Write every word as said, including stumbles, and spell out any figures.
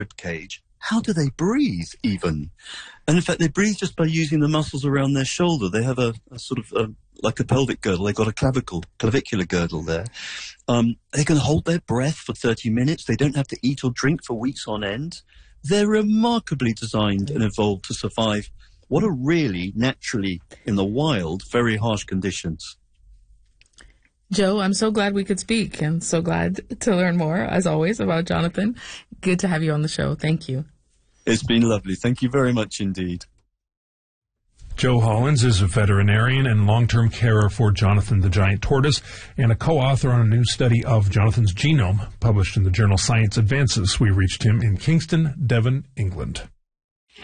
cage, how do they breathe even? And in fact, they breathe just by using the muscles around their shoulder. They have a, a sort of, a, like a pelvic girdle. They've got a clavicle, clavicular girdle there. Um, they can hold their breath for thirty minutes. They don't have to eat or drink for weeks on end. They're remarkably designed and evolved to survive what are really, naturally, in the wild, very harsh conditions. Joe, I'm so glad we could speak and so glad to learn more, as always, about Jonathan. Good to have you on the show. Thank you. It's been lovely. Thank you very much indeed. Joe Hollins is a veterinarian and long-term carer for Jonathan the Giant Tortoise and a co-author on a new study of Jonathan's genome published in the journal Science Advances. We reached him in Kingston, Devon, England.